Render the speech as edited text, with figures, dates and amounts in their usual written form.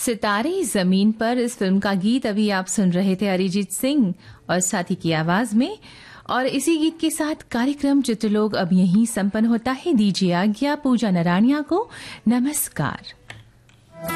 सितारे जमीन पर इस फिल्म का गीत अभी आप सुन रहे थे अरिजीत सिंह और साथी की आवाज में। और इसी गीत के साथ कार्यक्रम चित्रलोक अब यहीं संपन्न होता है। दीजिए आज्ञा। पूजा नरानिया को नमस्कार।